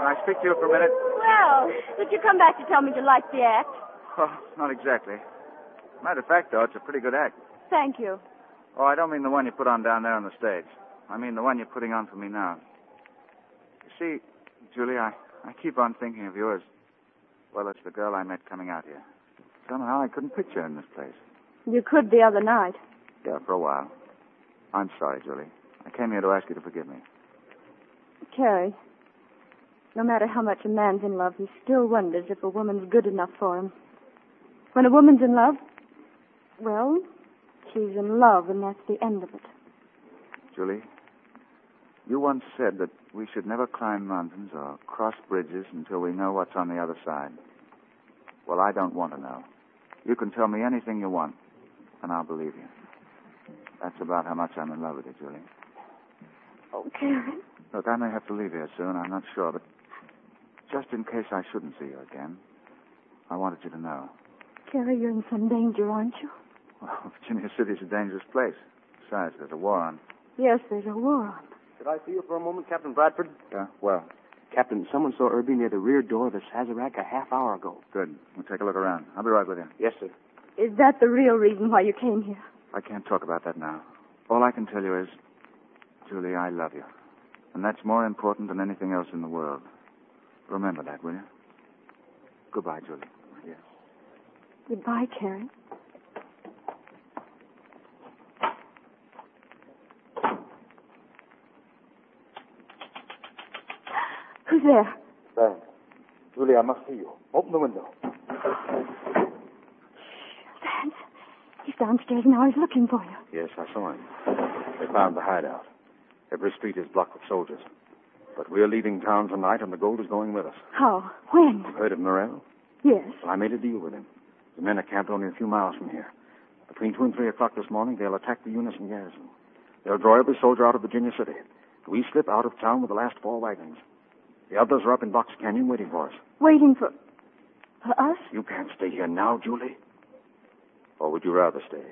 Can I speak to you for a minute? Well, did you come back to tell me you liked the act? Oh, not exactly. Matter of fact, though, it's a pretty good act. Thank you. Oh, I don't mean the one you put on down there on the stage. I mean the one you're putting on for me now. You see, Julie, I keep on thinking of you as well as the girl I met coming out here. Somehow I couldn't picture her in this place. You could the other night. Yeah, for a while. I'm sorry, Julie. I came here to ask you to forgive me. Carrie, no matter how much a man's in love, he still wonders if a woman's good enough for him. When a woman's in love, well, she's in love, and that's the end of it. Julie, you once said that we should never climb mountains or cross bridges until we know what's on the other side. Well, I don't want to know. You can tell me anything you want, and I'll believe you. That's about how much I'm in love with you, Julie. Oh, Carrie. Look, I may have to leave here soon. I'm not sure, but just in case I shouldn't see you again, I wanted you to know. Carrie, you're in some danger, aren't you? Well, Virginia City's a dangerous place. Besides, there's a war on. Yes, there's a war on. Could I see you for a moment, Captain Bradford? Yeah, well. Captain, someone saw Irby near the rear door of the Sazerac a half hour ago. Good. We'll take a look around. I'll be right with you. Yes, sir. Is that the real reason why you came here? I can't talk about that now. All I can tell you is, Julie, I love you. And that's more important than anything else in the world. Remember that, will you? Goodbye, Julie. Yes. Goodbye, Carrie. Who's there? Thanks. Julie, I must see you. Open the window. Vance. He's downstairs now. He's looking for you. Yes, I saw him. They found the hideout. Every street is blocked with soldiers. But we're leaving town tonight, and the gold is going with us. How? When? You've heard of Morel? Yes. Well, I made a deal with him. The men are camped only a few miles from here. Between 2 and 3 o'clock this morning, they'll attack the Unison garrison. They'll draw every soldier out of Virginia City. We slip out of town with the last 4 wagons. The others are up in Box Canyon waiting for us. Waiting for us? You can't stay here now, Julie. Or would you rather stay?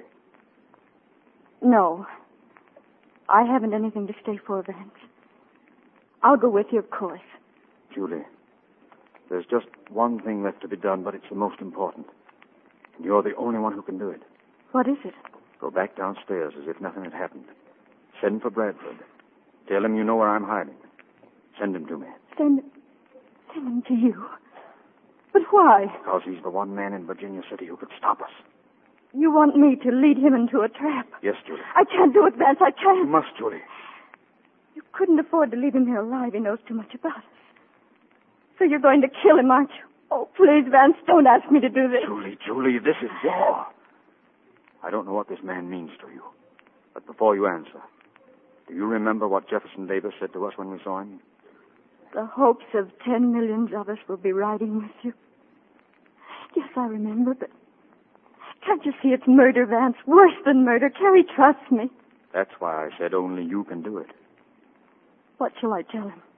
No. I haven't anything to stay for, Vance. I'll go with you, of course. Julie, there's just one thing left to be done, but it's the most important. And you're the only one who can do it. What is it? Go back downstairs as if nothing had happened. Send for Bradford. Tell him you know where I'm hiding. Send him to me. Send him to you. But why? Because he's the one man in Virginia City who could stop us. You want me to lead him into a trap? Yes, Julie. I can't do it, Vance. I You can't. must, Julie. You couldn't afford to leave him here alive. He knows too much about us. So you're going to kill him, aren't you? Oh, please, Vance, don't ask me to do this. Julie, this is war. I don't know what this man means to you. But before you answer, do you remember what Jefferson Davis said to us when we saw him? The hopes of 10 millions of us will be riding with you. Yes, I remember, but can't you see it's murder, Vance? Worse than murder. Carrie trusts me. That's why I said only you can do it. What shall I tell him?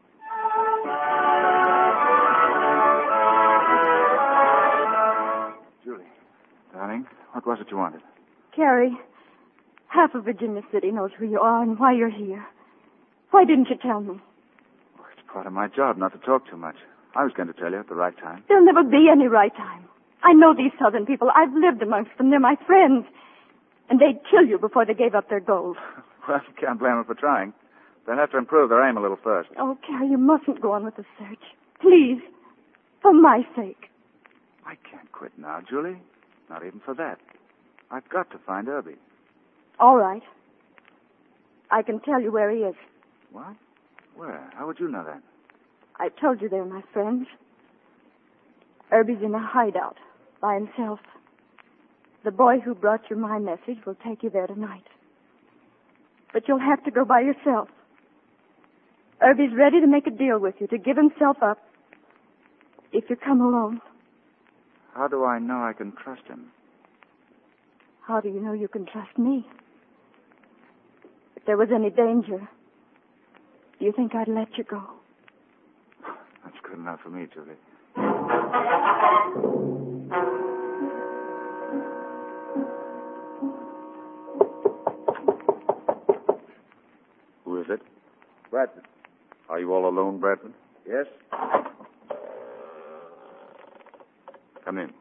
Julie, darling, what was it you wanted? Carrie, half of Virginia City knows who you are and why you're here. Why didn't you tell me? Well, it's part of my job not to talk too much. I was going to tell you at the right time. There'll never be any right time. I know these southern people. I've lived amongst them. They're my friends. And they'd kill you before they gave up their gold. Well, you can't blame them for trying. They'll have to improve their aim a little first. Oh, Carrie, you mustn't go on with the search. Please. For my sake. I can't quit now, Julie. Not even for that. I've got to find Irby. All right. I can tell you where he is. What? Where? How would you know that? I told you they're my friends. Irby's in a hideout by himself. The boy who brought you my message will take you there tonight. But you'll have to go by yourself. Irby's ready to make a deal with you, to give himself up, if you come alone. How do I know I can trust him? How do you know you can trust me? If there was any danger, do you think I'd let you go? That's good enough for me, Julie. Who is it? Bradford. Are you all alone, Bradford? Yes? Come in.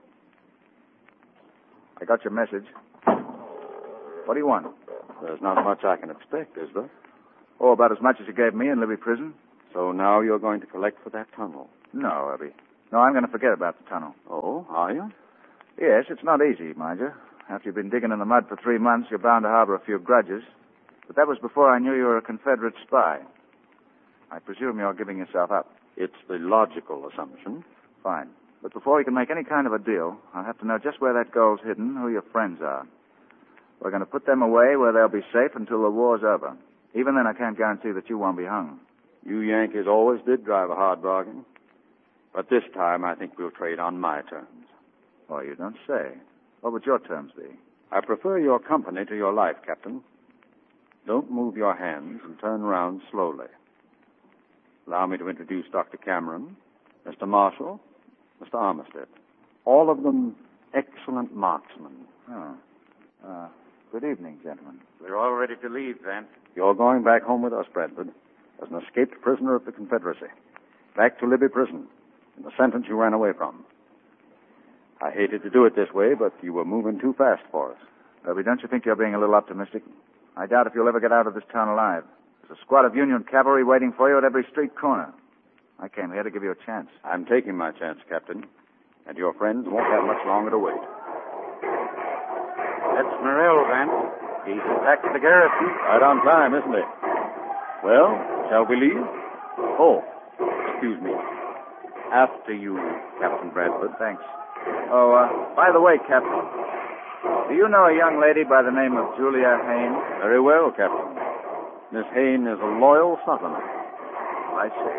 I got your message. What do you want? There's not much I can expect, is there? Oh, about as much as you gave me in Libby Prison. So now you're going to collect for that tunnel? No, Herbie. No, I'm going to forget about the tunnel. Oh, are you? Yes, it's not easy, mind you. After you've been digging in the mud for 3 months, you're bound to harbor a few grudges. But that was before I knew you were a Confederate spy. I presume you're giving yourself up. It's the logical assumption. Fine. But before we can make any kind of a deal, I'll have to know just where that gold's hidden, who your friends are. We're going to put them away where they'll be safe until the war's over. Even then, I can't guarantee that you won't be hung. You Yankees always did drive a hard bargain. But this time, I think we'll trade on my terms. Oh, you don't say. What would your terms be? I prefer your company to your life, Captain. Don't move your hands and turn around slowly. Allow me to introduce Dr. Cameron, Mr. Marshall, Mr. Armistead. All of them excellent marksmen. Oh. Good evening, gentlemen. We're all ready to leave, Vance. You're going back home with us, Bradford, as an escaped prisoner of the Confederacy. Back to Libby Prison, in the sentence you ran away from. I hated to do it this way, but you were moving too fast for us. Herbie, don't you think you're being a little optimistic? I doubt if you'll ever get out of this town alive. There's a squad of Union cavalry waiting for you at every street corner. I came here to give you a chance. I'm taking my chance, Captain, and your friends won't have much longer to wait. That's Morrell, Vance. He's back to the garrison. Right on time, isn't he? Well, shall we leave? Oh, excuse me. After you, Captain Bradford. Thanks. Oh, by the way, Captain, do you know a young lady by the name of Julia Hayne? Very well, Captain. Miss Hayne is a loyal Southerner. I see.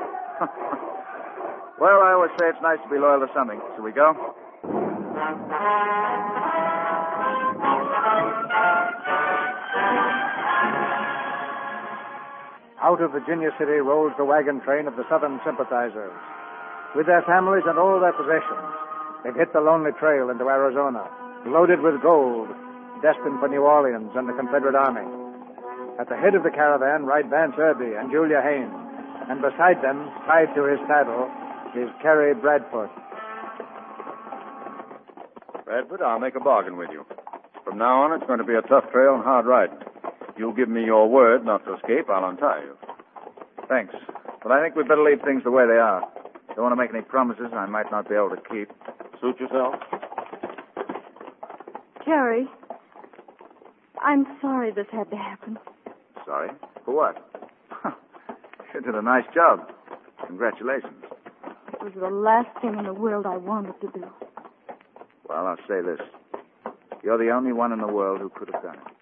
Well, I always say it's nice to be loyal to something. Shall we go? Out of Virginia City rolls the wagon train of the Southern sympathizers. With their families and all their possessions, they've hit the lonely trail into Arizona, loaded with gold, destined for New Orleans and the Confederate Army. At the head of the caravan ride Vance Irby and Julia Hayne, and beside them, tied to his saddle, is Carrie Bradford. Bradford, I'll make a bargain with you. From now on, it's going to be a tough trail and hard riding. You'll give me your word not to escape, I'll untie you. Thanks. But I think we'd better leave things the way they are. Don't want to make any promises I might not be able to keep. Suit yourself. Jerry, I'm sorry this had to happen. Sorry? For what? You did a nice job. Congratulations. It was the last thing in the world I wanted to do. Well, I'll say this. You're the only one in the world who could have done it.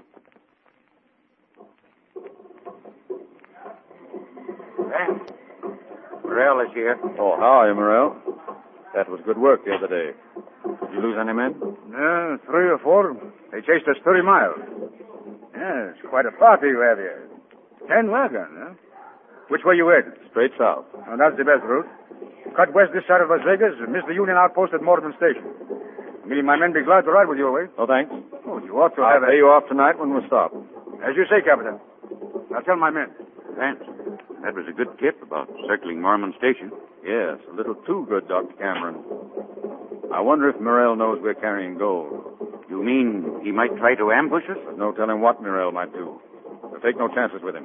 Vance, Morrell is here. Oh, how are you, Morrell? That was good work the other day. Did you lose any men? No, 3 or 4. They chased us 30 miles. Yes, quite a party you have here. 10 wagons, huh? Which way you headed? Straight south. Oh, that's the best route. Cut west this side of Las Vegas and miss the Union outpost at Morgan Station. Me and my men be glad to ride with you away. Oh, thanks. Oh, you ought to I'll have pay you off tonight when we stop. As you say, Captain. I'll tell my men. Vance, that was a good tip about circling Mormon Station. Yes, a little too good, Dr. Cameron. I wonder if Morrell knows we're carrying gold. You mean he might try to ambush us? There's no telling what Morrell might do. We'll take no chances with him.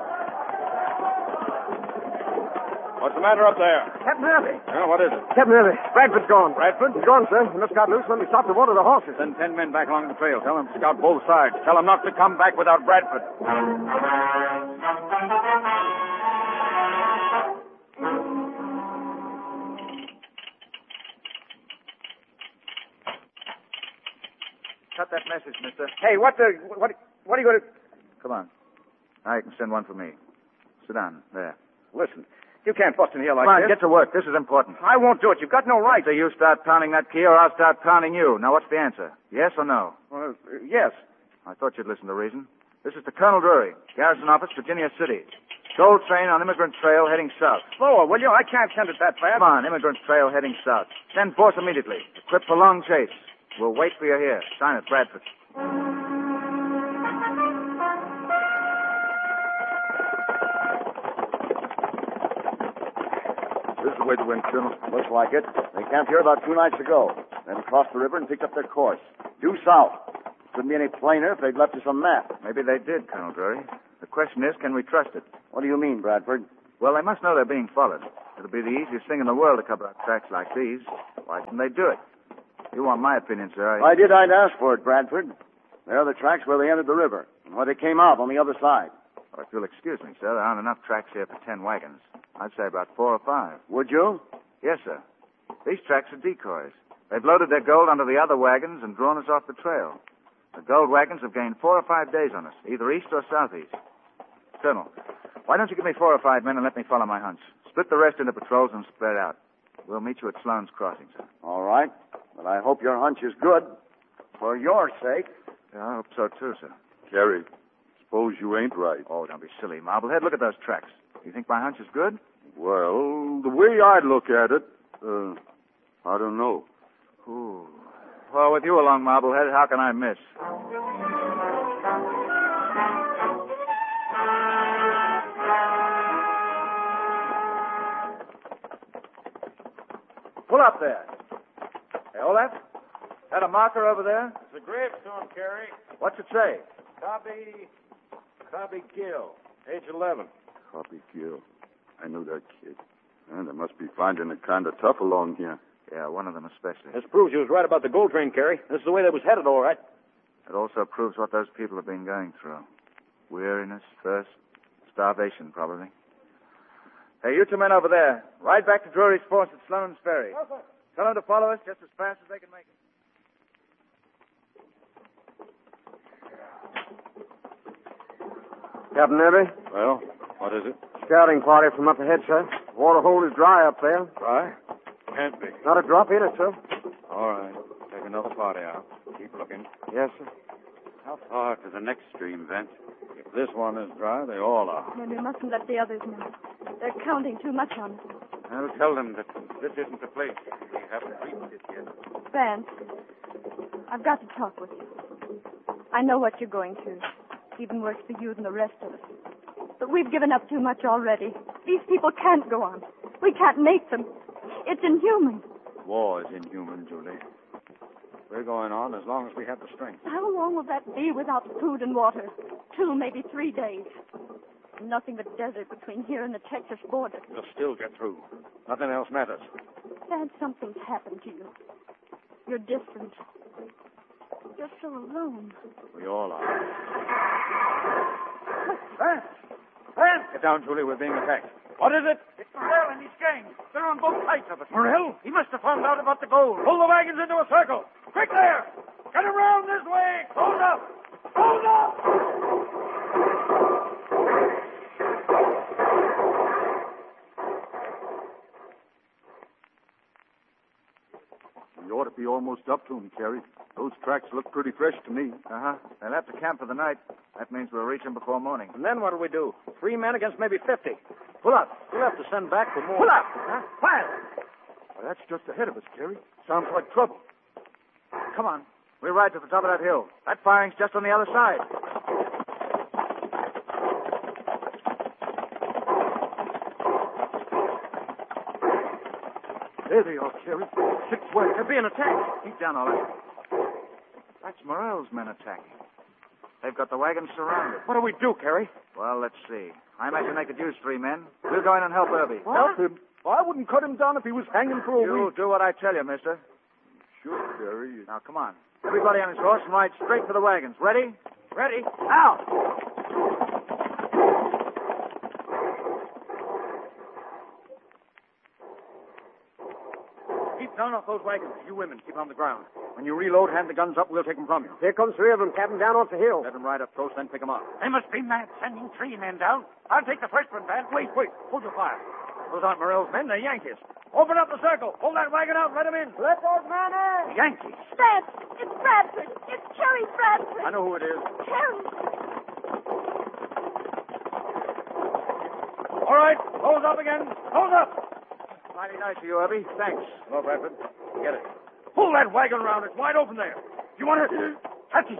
What's the matter up there? Captain Irby. Yeah, what is it? Captain Irby. Bradford's gone. Bradford? He's gone, sir. He just got loose when we stopped to water the horses. Send 10 men back along the trail. Tell them to scout both sides. Tell them not to come back without Bradford. Cut that message, mister. Hey, what are you going to... Come on. Now you can send one for me. Sit down. There. Listen, you can't bust in here like Come on, this. get to work. This is important. I won't do it. You've got no right. Either you start pounding that key or I'll start pounding you. Now, what's the answer? Yes or no? Yes. I thought you'd listen to reason. This is to Colonel Drury, Garrison Office, Virginia City. Gold train on Immigrant Trail heading south. Slower, will you? I can't send it that fast. Come on, Immigrant Trail heading south. Send force immediately. Equip for long chase. We'll wait for you here. Sign it, Bradford. This is the way to win, Colonel. Looks like it. They camped here about 2 nights ago, then crossed the river and picked up their course. Due south. Couldn't be any plainer if they'd left us a map. Maybe they did, Colonel Drury. The question is, can we trust it? What do you mean, Bradford? Well, they must know they're being followed. It'll be the easiest thing in the world to cover up tracks like these. Why didn't they do it? You want my opinion, sir? If I did, I'd ask for it, Bradford. There are the tracks where they entered the river and where they came out on the other side. Well, if you'll excuse me, sir, there aren't enough tracks here for 10 wagons. I'd say about 4 or 5. Would you? Yes, sir. These tracks are decoys. They've loaded their gold onto the other wagons and drawn us off the trail. The gold wagons have gained 4 or 5 days on us, either east or southeast. Colonel, why don't you give me 4 or 5 men and let me follow my hunch? Split the rest into patrols and spread out. We'll meet you at Sloan's Crossing, sir. All right. But I hope your hunch is good. For your sake. Yeah, I hope so, too, sir. Carrie, suppose you ain't right. Oh, don't be silly, Marblehead. Look at those tracks. You think my hunch is good? Well, the way I look at it, I don't know. Ooh. Well, with you along, Marblehead, how can I miss? Pull up there. Hey, Olaf? Is that a marker over there? It's a gravestone, Carrie. What's it say? Cobby Gill, age 11. Copy Gill. I know that kid. They must be finding it kind of tough along here. Yeah, one of them especially. This proves you was right about the gold train, Carrie. This is the way they was headed, all right. It also proves what those people have been going through. Weariness, thirst, starvation, probably. Hey, you 2 men over there. Ride back to Drury's force at Sloan's Ferry. Tell them to follow us just as fast as they can make it. Captain Irby? Well, what is it? Scouting party from up ahead, sir. Water hole is dry up there. Dry? Can't be. Not a drop in it, sir. All right. Take another party out. Keep looking. Yes, sir. How far to the next stream, Vent? If this one is dry, they all are. Then we mustn't let the others know. They're counting too much on us. I'll tell them that this isn't the place. We haven't reached it yet. Vance, I've got to talk with you. I know what you're going through. Even worse for you than the rest of us. But we've given up too much already. These people can't go on. We can't make them. It's inhuman. War is inhuman, Julie. We're going on as long as we have the strength. How long will that be without food and water? 2, maybe 3 days. Nothing but desert between here and the Texas border. We'll still get through. Nothing else matters. Dad, something's happened to you. You're different. You're so alone. We all are. Vance! Vance! Get down, Julie. We're being attacked. What is it? It's Morrell and his gang. They're on both sides of us. Morrell? He must have found out about the gold. Pull the wagons into a circle. Quick there! Get around this way! Hold up! Hold up! We ought to be almost up to them, Carrie. Those tracks look pretty fresh to me. Uh-huh. They'll have to camp for the night. That means we'll reach them before morning. And then what'll we do? 3 men against maybe 50. Pull up. We'll have to send back for more. Pull up! Huh? Fire! Well, that's just ahead of us, Carrie. Sounds like trouble. Come on. We'll ride to the top of that hill. That firing's just on the other side. There they are, Carrie. 6 ways. They're being attacked. Keep down, all right. That's Morrell's men attacking. They've got the wagons surrounded. What do we do, Carrie? Well, let's see. I imagine they could use 3 men. We'll go in and help Irby. Help him? Well, I wouldn't cut him down if he was hanging for a You week. do what I tell you, mister. Sure, Carrie. Now, come on. Everybody on his horse and ride straight for the wagons. Ready? Ready? Now! Keep down off those wagons. You women, keep on the ground. When you reload, hand the guns up. We'll take them from you. Here comes 3 of them, Captain, down off the hill. Let them ride up close, then pick them up. They must be mad sending 3 men down. I'll take the first one, Vance. Wait. Hold your fire. Those aren't Morrell's men. They're Yankees. Open up the circle. Hold that wagon out. Let them in. Let those men in. Yankees. Vance, it's Bradford. It's Cherry Bradford. I know who it is. Cherry. All right. Hold up again. Hold up. Mighty nice of you, Irby. Thanks. Hello, Bradford. Get it. Pull that wagon around. It's wide open there. You want to... That's it.